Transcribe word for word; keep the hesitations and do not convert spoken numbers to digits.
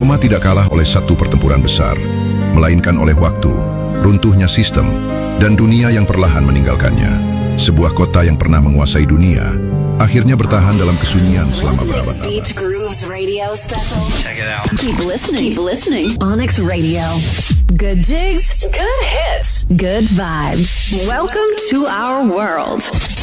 Roma tidak kalah oleh satu pertempuran besar, melainkan oleh waktu, runtuhnya sistem, dan dunia yang perlahan meninggalkannya. Sebuah kota yang pernah menguasai dunia, akhirnya bertahan dalam kesunyian selama berabad-abad. Beach Grooves Radio Special. Check it out. Keep listening. Keep listening. Onyx Radio. Good jigs, good hits, good vibes. Welcome to our world.